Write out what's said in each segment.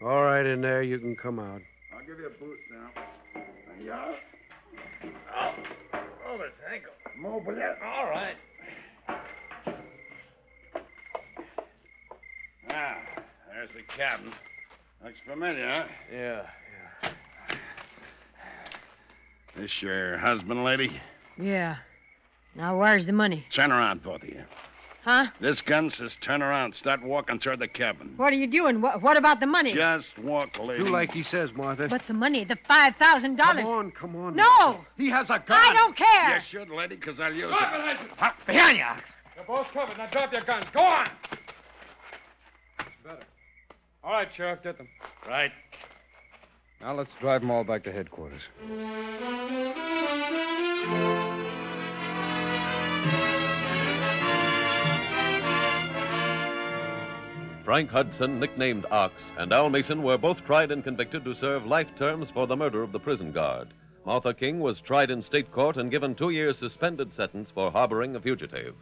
All right, in there. You can come out. I'll give you a boost now. Yeah. Oh, this ankle. Mobile. All right. Ah, there's the cabin. Looks familiar, huh? Yeah. This your husband, lady? Yeah. Now, where's the money? Turn around, both of you. Huh? This gun says turn around. Start walking toward the cabin. What are you doing? What about the money? Just walk, lady. Do like he says, Martha. But the money, the $5,000. Come on. No! He has a gun. I don't care! You should, lady, because I'll use Drop it. it, Isaac. Behind you, Ox. You're both covered. Now drop your guns. Go on. Better. All right, Sheriff, get them. Right. Now let's drive them all back to headquarters. Frank Hudson, nicknamed Ox, and Al Mason were both tried and convicted to serve life terms for the murder of the prison guard. Martha King was tried in state court and given 2 years' suspended sentence for harboring a fugitive.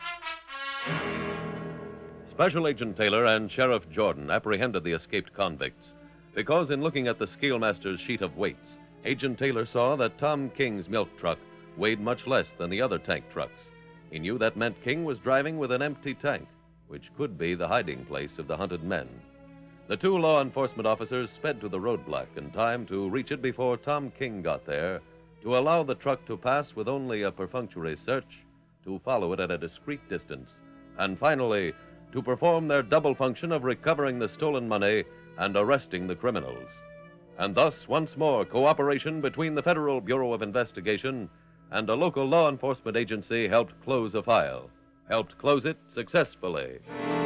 Special Agent Taylor and Sheriff Jordan apprehended the escaped convicts because in looking at the scalemaster's sheet of weights, Agent Taylor saw that Tom King's milk truck weighed much less than the other tank trucks. He knew that meant King was driving with an empty tank, which could be the hiding place of the hunted men. The 2 law enforcement officers sped to the roadblock in time to reach it before Tom King got there, to allow the truck to pass with only a perfunctory search, to follow it at a discreet distance, and finally, to perform their double function of recovering the stolen money and arresting the criminals. And thus, once more, cooperation between the Federal Bureau of Investigation and a local law enforcement agency helped close a file. Helped close it successfully.